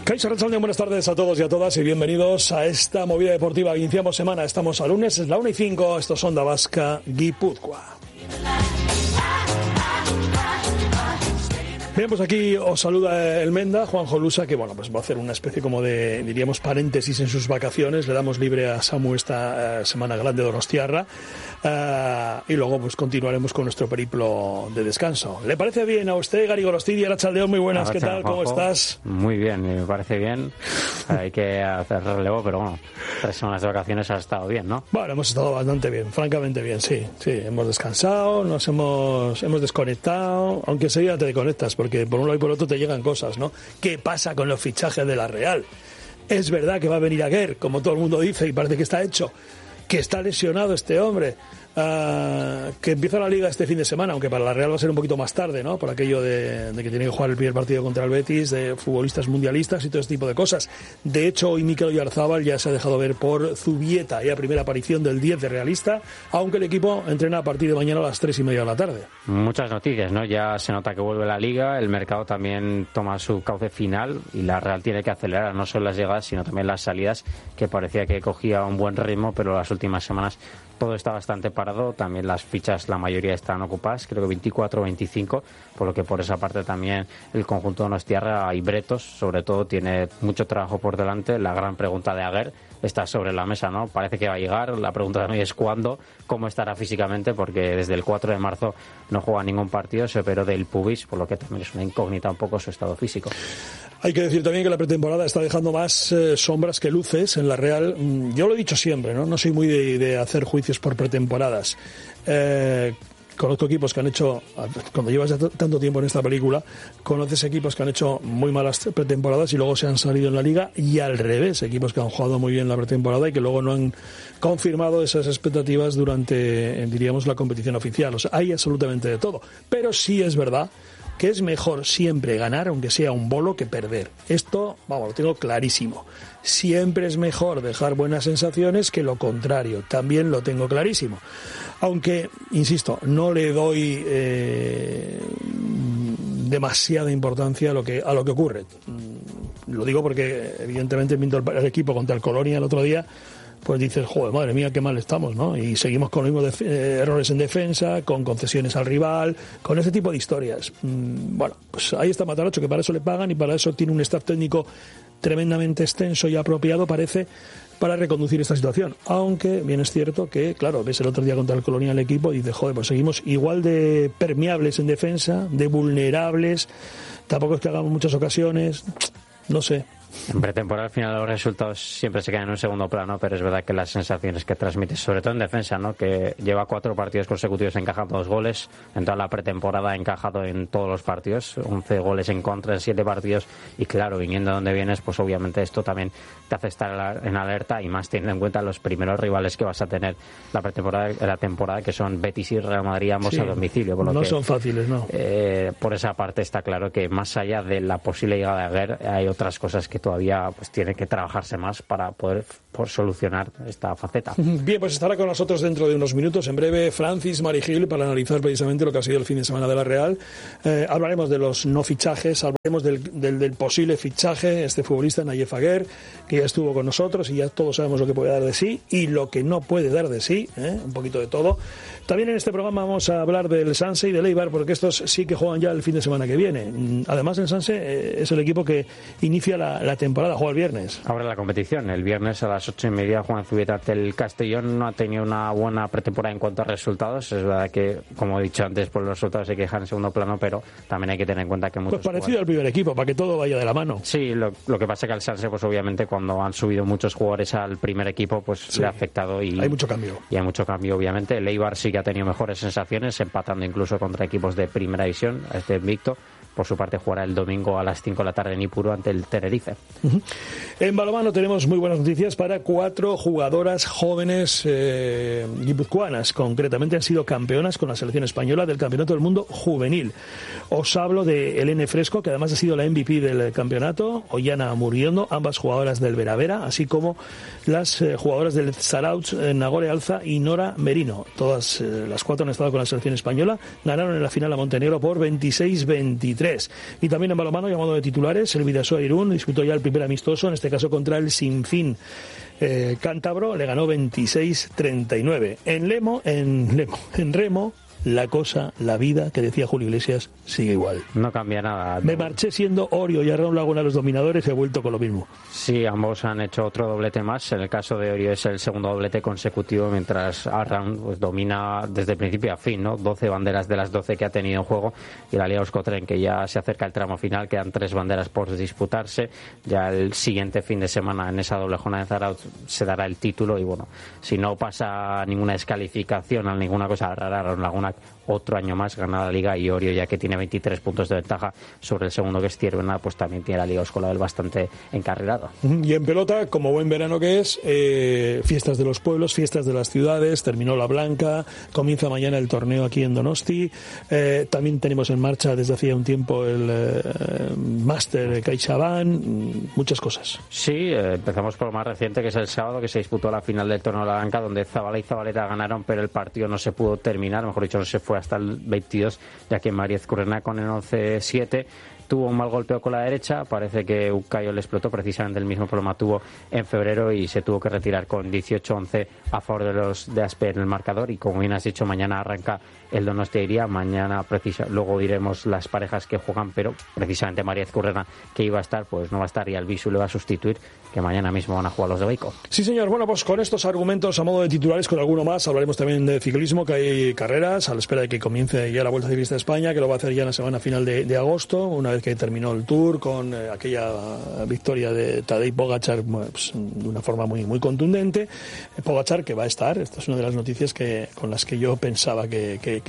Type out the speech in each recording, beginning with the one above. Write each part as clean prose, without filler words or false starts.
Kaixo Arratsaldeon, buenas tardes a todos y a todas y bienvenidos a esta movida deportiva. Iniciamos semana, estamos a lunes, es la 1:05, esto es Onda Vasca, Guipúzcoa. Bien, pues aquí os saluda el Menda, Juanjo Lusa, que bueno, pues va a hacer una especie como de, diríamos, paréntesis en sus vacaciones. Le damos libre a Samu esta semana grande de Donostiarra y luego pues continuaremos con nuestro periplo de descanso. ¿Le parece bien a usted, Gary Gorostidi? Arratsaldeon, muy buenas, ¿qué tal? ¿Cómo estás? Muy bien, me parece bien. Hay que hacer relevo, pero bueno, 3 semanas de vacaciones ha estado bien, ¿no? Bueno, hemos estado bastante bien, francamente bien, sí. Hemos descansado, nos hemos desconectado, aunque enseguida te desconectas, porque por un lado y por otro te llegan cosas, ¿no? ¿Qué pasa con los fichajes de la Real? Es verdad que va a venir Aguer, como todo el mundo dice, y parece que está hecho, que está lesionado este hombre, que empieza la Liga este fin de semana, aunque para la Real va a ser un poquito más tarde, ¿no? Por aquello de que tiene que jugar el primer partido contra el Betis, de futbolistas mundialistas y todo este tipo de cosas. De hecho, hoy Mikel Oyarzábal ya se ha dejado ver por Zubieta, ya primera aparición del 10 de realista, aunque el equipo entrena a partir de mañana a las 3:30 de la tarde. Muchas noticias, ¿no? Ya se nota que vuelve la Liga, el mercado también toma su cauce final y la Real tiene que acelerar no solo las llegadas, sino también las salidas, que parecía que cogía un buen ritmo, pero las últimas semanas todo está bastante parado. También las fichas, la mayoría están ocupadas, creo que 24 o 25, por lo que por esa parte también el conjunto de Donostiarra y Bretos, sobre todo, tiene mucho trabajo por delante. La gran pregunta de Aguer está sobre la mesa, ¿no? Parece que va a llegar. La pregunta también es cuándo, cómo estará físicamente, porque desde el 4 de marzo no juega ningún partido, se operó del pubis, por lo que también es una incógnita un poco su estado físico. Hay que decir también que la pretemporada está dejando más sombras que luces en la Real. Yo lo he dicho siempre, ¿no? No soy muy de hacer juicios por pretemporadas. Conozco equipos que han hecho, cuando llevas ya tanto tiempo en esta película, conoces equipos que han hecho muy malas pretemporadas y luego se han salido en la Liga, y al revés, equipos que han jugado muy bien la pretemporada y que luego no han confirmado esas expectativas durante, diríamos, la competición oficial. O sea, hay absolutamente de todo. Pero sí es verdad que es mejor siempre ganar, aunque sea un bolo, que perder. Esto, vamos, lo tengo clarísimo. Siempre es mejor dejar buenas sensaciones que lo contrario. También lo tengo clarísimo. Aunque, insisto, no le doy demasiada importancia a lo que ocurre. Lo digo porque, evidentemente, viendo el equipo contra el Colonia el otro día, pues dices, joder, madre mía, qué mal estamos, ¿no? Y seguimos con los mismos errores en defensa, con concesiones al rival, con ese tipo de historias. Bueno, pues ahí está Matarocho, que para eso le pagan y para eso tiene un staff técnico tremendamente extenso y apropiado, parece, para reconducir esta situación. Aunque bien es cierto que, claro, ves el otro día contra el Colonia el equipo y dices, joder, pues seguimos igual de permeables en defensa, de vulnerables, tampoco es que hagamos muchas ocasiones, no sé. En pretemporada, al final, los resultados siempre se quedan en un segundo plano, pero es verdad que las sensaciones que transmite, sobre todo en defensa, ¿no? Que lleva 4 partidos consecutivos encajando 2 goles, en toda la pretemporada ha encajado en todos los partidos, 11 goles en contra en 7 partidos, y claro, viniendo de donde vienes, pues obviamente esto también te hace estar en alerta, y más teniendo en cuenta los primeros rivales que vas a tener la temporada, que son Betis y Real Madrid, ambos a domicilio. Por lo no que, son fáciles, ¿no? Por esa parte está claro que más allá de la posible llegada de Aguer, hay otras cosas que todavía pues tiene que trabajarse más para poder solucionar esta faceta. Bien, pues estará con nosotros dentro de unos minutos, en breve, Francis Marigil, para analizar precisamente lo que ha sido el fin de semana de la Real. Hablaremos de los no fichajes, hablaremos del posible fichaje, este futbolista Nayef Aguer, que ya estuvo con nosotros y ya todos sabemos lo que puede dar de sí y lo que no puede dar de sí, un poquito de todo. También en este programa vamos a hablar del Sanse y del Eibar, porque estos sí que juegan ya el fin de semana que viene. Además, el Sanse es el equipo que inicia la temporada, juega el viernes. Abre la competición, el viernes a las 8:30 juega en Zubieta ante el Castellón. No ha tenido una buena pretemporada en cuanto a resultados. Es verdad que, como he dicho antes, por los resultados se quejan en segundo plano, pero también hay que tener en cuenta que muchos... Pues parecido al primer equipo, para que todo vaya de la mano. Sí, lo que pasa es que al Sanse, pues obviamente, cuando han subido muchos jugadores al primer equipo, pues sí, le ha afectado y hay mucho cambio. Y hay mucho cambio, obviamente. El Eibar sí que ha tenido mejores sensaciones, empatando incluso contra equipos de primera división, a este invicto. Por su parte, jugará el domingo a las 5 de la tarde en Ipurú ante el Tenerife. En balonmano tenemos muy buenas noticias para 4 jugadoras jóvenes guipuzcoanas. Concretamente han sido campeonas con la selección española del Campeonato del Mundo Juvenil. Os hablo de Helene Fresco, que además ha sido la MVP del campeonato, Ollana Muriondo, ambas jugadoras del Veravera, así como las jugadoras del Zarautz, Nagore Alza y Nora Merino. Todas las 4 han estado con la selección española, ganaron en la final a Montenegro por 26-23. 23. Y también en balonmano, llamado de titulares, el Bidasoa Irún disputó ya el primer amistoso, en este caso contra el Sinfín cántabro, le ganó 26-39. En remo, la cosa, la vida, que decía Julio Iglesias, sigue igual. No cambia nada. Me marché siendo Orio y a Raúl Laguna los dominadores y he vuelto con lo mismo. Sí, ambos han hecho otro doblete más. En el caso de Orio es el segundo doblete consecutivo, mientras Arran pues domina desde principio a fin, ¿no? 12 banderas de las 12 que ha tenido en juego, y la Liga Euskotren, que ya se acerca el tramo final, quedan 3 banderas por disputarse. Ya el siguiente fin de semana, en esa doble jornada de Zarautz, se dará el título, y bueno, si no pasa ninguna descalificación a ninguna cosa rara, Raúl Laguna otro año más gana la Liga, y Orio, ya que tiene 23 puntos de ventaja sobre el segundo, que es Zierbena, pues también tiene la Liga Euskotren bastante encarrilada. Y en pelota, como buen verano que es, fiestas de los pueblos, fiestas de las ciudades, terminó la Blanca, comienza mañana el torneo aquí en Donosti, también tenemos en marcha desde hacía un tiempo el Máster CaixaBank, muchas cosas. Sí, empezamos por lo más reciente, que es el sábado, que se disputó la final del torneo de la Blanca, donde Zabala y Zabaleta ganaron, pero el partido no se pudo terminar, mejor dicho, no se fue hasta el 22, ya que María Ezcurrena con el 11-7 tuvo un mal golpeo con la derecha. Parece que Ucayo le explotó, precisamente el mismo problema tuvo en febrero, y se tuvo que retirar con 18-11 a favor de los de Aspe en el marcador. Y como bien has dicho, mañana arranca el Donostia Iria. Mañana luego diremos las parejas que juegan, pero precisamente María Ezcurrena, que iba a estar, pues no va a estar, y Albisu le va a sustituir, que mañana mismo van a jugar los de Beico. Sí, señor. Bueno, pues con estos argumentos a modo de titulares, con alguno más, hablaremos también de ciclismo, que hay carreras a la espera de que comience ya la Vuelta Ciclista de España, que lo va a hacer ya en la semana final de agosto, una vez que terminó el Tour, con aquella victoria de Tadej Pogačar, pues, de una forma muy, muy contundente. Pogačar, que va a estar, esta es una de las noticias con las que yo pensaba que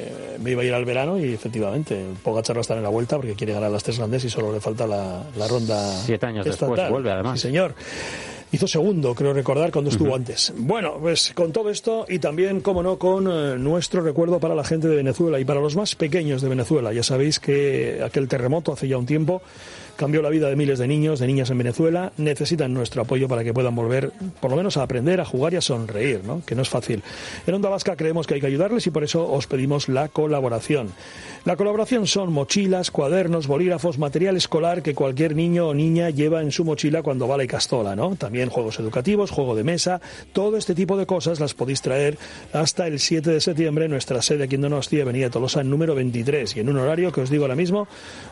me iba a ir al verano, y efectivamente Pogačar va a estar en la Vuelta porque quiere ganar las 3 grandes y solo le falta la ronda 7 años estatal. Después vuelve, además. Sí, señor. Hizo segundo, creo recordar, cuando estuvo antes. Bueno, pues con todo esto, y también, como no, con nuestro recuerdo para la gente de Venezuela y para los más pequeños de Venezuela. Ya sabéis que aquel terremoto hace ya un tiempo cambió la vida de miles de niños, de niñas en Venezuela. Necesitan nuestro apoyo para que puedan volver, por lo menos, a aprender, a jugar y a sonreír, ¿no? Que no es fácil. En Onda Vasca creemos que hay que ayudarles, y por eso os pedimos la colaboración. La colaboración son mochilas, cuadernos, bolígrafos, material escolar que cualquier niño o niña lleva en su mochila cuando va a la Ikastola, ¿no? También juegos educativos, juego de mesa, todo este tipo de cosas las podéis traer hasta el 7 de septiembre en nuestra sede aquí en Donostia, Avenida Tolosa, número 23, y en un horario que os digo ahora mismo,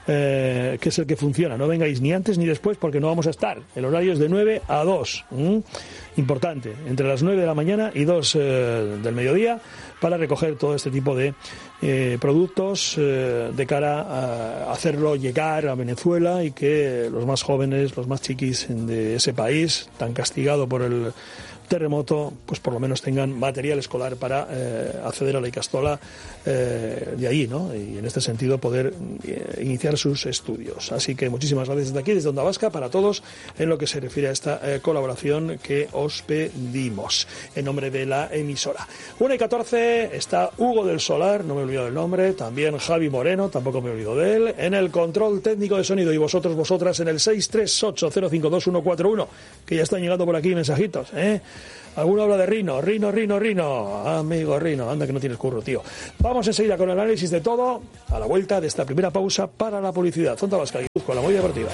que es el que funciona. No vengáis ni antes ni después, porque no vamos a estar. El horario es de 9 a 2. Importante, entre las 9 de la mañana y 2 del mediodía, para recoger todo este tipo de productos de cara a hacerlo llegar a Venezuela, y que los más jóvenes, los más chiquis de ese país tan castigado por el terremoto, pues por lo menos tengan material escolar para acceder a la Ikastola de allí, ¿no? Y en este sentido poder iniciar sus estudios. Así que muchísimas gracias desde aquí, desde Onda Vasca, para todos, en lo que se refiere a esta colaboración que os pedimos en nombre de la emisora. 1:14, está Hugo del Solar, no me he olvidado del nombre, también Javi Moreno, tampoco me he olvidado de él, en el control técnico de sonido, y vosotras en el 638052141, que ya están llegando por aquí mensajitos, ¿eh? Alguno habla de Rino, amigo Rino, anda que no tienes curro, tío. Vamos enseguida con el análisis de todo, a la vuelta de esta primera pausa para la publicidad. Onda Vasca, con la Movida Deportiva.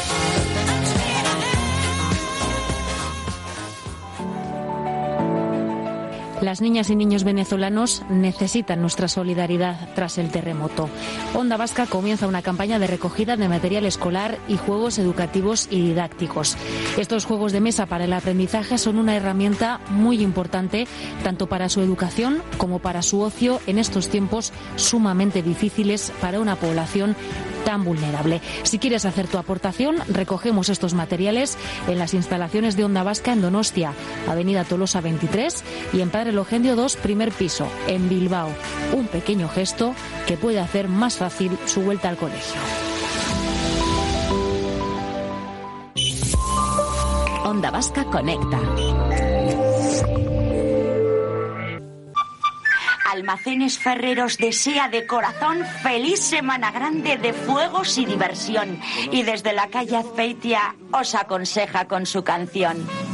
Las niñas y niños venezolanos necesitan nuestra solidaridad tras el terremoto. Onda Vasca comienza una campaña de recogida de material escolar y juegos educativos y didácticos. Estos juegos de mesa para el aprendizaje son una herramienta muy importante tanto para su educación como para su ocio en estos tiempos sumamente difíciles para una población tan vulnerable. Si quieres hacer tu aportación, recogemos estos materiales en las instalaciones de Onda Vasca en Donostia, Avenida Tolosa 23, y en Padre Elogendio 2, primer piso, en Bilbao. Un pequeño gesto que puede hacer más fácil su vuelta al colegio. Onda Vasca conecta. Almacenes Ferreros desea de corazón feliz Semana Grande de fuegos y diversión. Y desde la calle Azpeitia os aconseja con su canción.